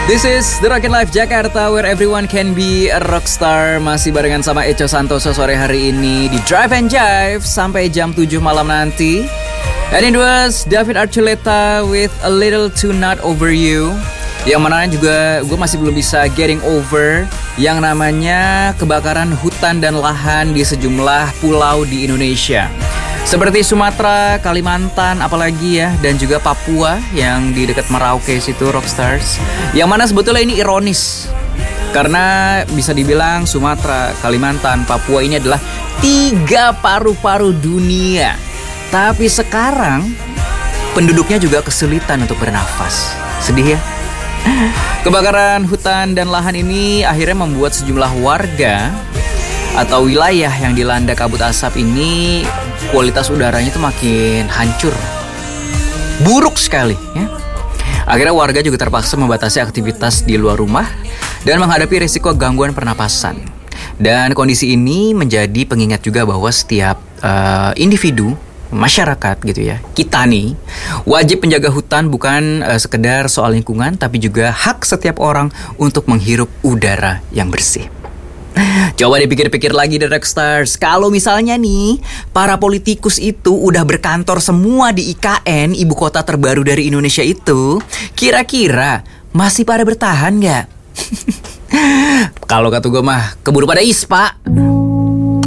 This is The Rockin' Life Jakarta, where everyone can be a rockstar. Masih barengan sama Echo Santoso sore hari ini di Drive and Jive sampai jam 7 malam nanti. And it was David Archuleta with A Little Too Not Over You. Yang mana juga gue masih belum bisa getting over yang namanya kebakaran hutan dan lahan di sejumlah pulau di Indonesia. Seperti Sumatera, Kalimantan, apalagi ya, dan juga Papua yang di dekat Merauke situ, Rockstars. Yang mana sebetulnya ini ironis, karena bisa dibilang Sumatera, Kalimantan, Papua ini adalah 3 paru-paru dunia. Tapi sekarang penduduknya juga kesulitan untuk bernafas. Sedih ya? Kebakaran hutan dan lahan ini akhirnya membuat sejumlah warga atau wilayah yang dilanda kabut asap ini kualitas udaranya itu makin hancur, buruk sekali ya. Akhirnya warga juga terpaksa membatasi aktivitas di luar rumah dan menghadapi risiko gangguan pernapasan. Dan kondisi ini menjadi pengingat juga bahwa setiap individu masyarakat gitu ya, kita nih wajib menjaga hutan, bukan sekedar soal lingkungan, tapi juga hak setiap orang untuk menghirup udara yang bersih. Coba dipikir-pikir lagi The Rockstars, kalau misalnya nih para politikus itu udah berkantor semua di IKN, ibu kota terbaru dari Indonesia itu, kira-kira masih pada bertahan gak? Kalau kata gue mah keburu pada ispa.